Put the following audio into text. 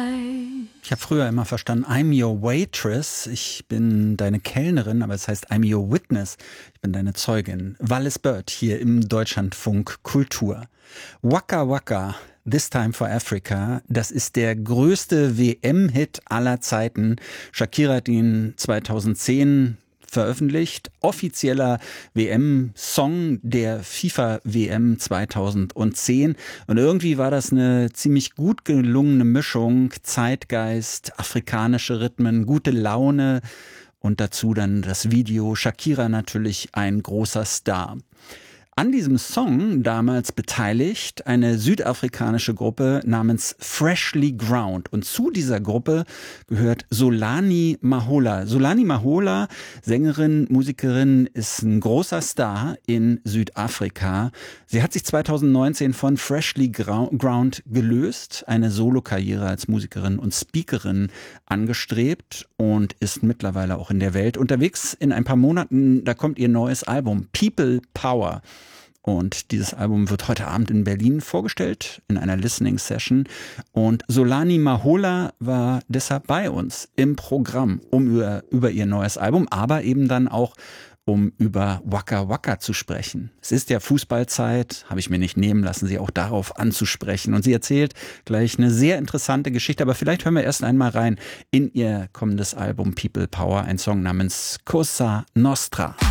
Ich habe früher immer verstanden, I'm your waitress, ich bin deine Kellnerin, aber es heißt I'm your witness, ich bin deine Zeugin. Wallis Bird hier im Deutschlandfunk Kultur. Waka Waka, This Time for Africa, das ist der größte WM-Hit aller Zeiten. Shakira hat ihn 2010 veröffentlicht. Offizieller WM-Song der FIFA-WM 2010. Und irgendwie war das eine ziemlich gut gelungene Mischung. Zeitgeist, afrikanische Rhythmen, gute Laune und dazu dann das Video. Shakira natürlich ein großer Star. An diesem Song damals beteiligt eine südafrikanische Gruppe namens Freshly Ground. Und zu dieser Gruppe gehört Solani Mahola. Solani Mahola, Sängerin, Musikerin, ist ein großer Star in Südafrika. Sie hat sich 2019 von Freshly Ground gelöst, eine Solokarriere als Musikerin und Speakerin angestrebt und ist mittlerweile auch in der Welt unterwegs. In ein paar Monaten, da kommt ihr neues Album, People Power. Und dieses Album wird heute Abend in Berlin vorgestellt, in einer Listening Session. Und Solani Mahola war deshalb bei uns im Programm, um über ihr neues Album, aber eben dann auch um über Waka Waka zu sprechen. Es ist ja Fußballzeit, habe ich mir nicht nehmen lassen, sie auch darauf anzusprechen. Und sie erzählt gleich eine sehr interessante Geschichte, aber vielleicht hören wir erst einmal rein in ihr kommendes Album People Power, ein Song namens Cosa Nostra.